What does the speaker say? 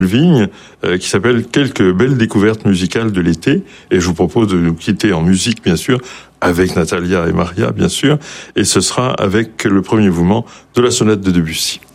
Vigne, qui s'appelle Quelques belles découvertes musicales de l'été. Et je vous propose de nous quitter en musique, bien sûr, avec Natalia et Maria, bien sûr. Et ce sera avec le premier mouvement de la sonate de Debussy.